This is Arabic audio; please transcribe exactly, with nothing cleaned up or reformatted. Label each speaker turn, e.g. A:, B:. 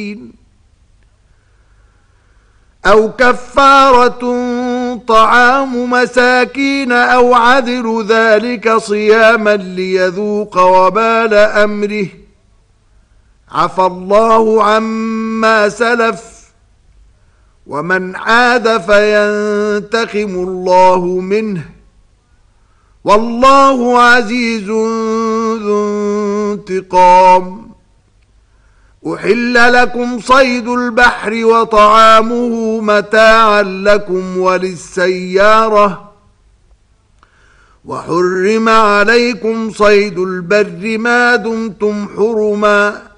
A: أو كفارة طعام مساكين أو عدل ذلك صياما ليذوق وبال أمره عفى الله عما سلف ومن عاد فينتقم الله منه والله عزيز ذو انتقام. أحل لكم صيد البحر وطعامه متاعا لكم وللسيارة وحرم عليكم صيد البر ما دمتم حرما